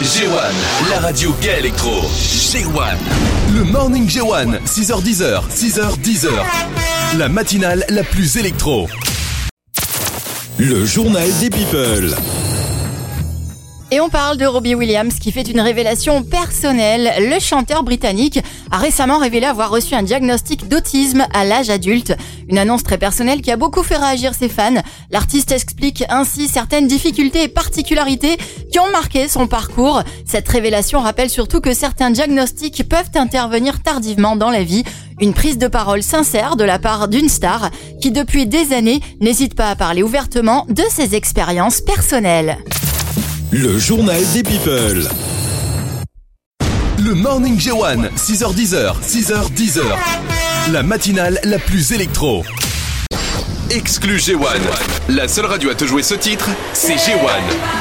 G1, la radio gay électro. G1. Le Morning G1, 6h10, 6h10. La matinale la plus électro. Le journal des people. Et on parle de Robbie Williams qui fait une révélation personnelle. Le chanteur britannique a récemment révélé avoir reçu un diagnostic d'autisme à l'âge adulte. Une annonce très personnelle qui a beaucoup fait réagir ses fans. L'artiste explique ainsi certaines difficultés et particularités qui ont marqué son parcours. Cette révélation rappelle surtout que certains diagnostics peuvent intervenir tardivement dans la vie. Une prise de parole sincère de la part d'une star qui depuis des années n'hésite pas à parler ouvertement de ses expériences personnelles. Le journal des people. Le Morning G1, 6h10, 6h10. La matinale la plus électro. Exclu G1. La seule radio à te jouer ce titre, c'est G1.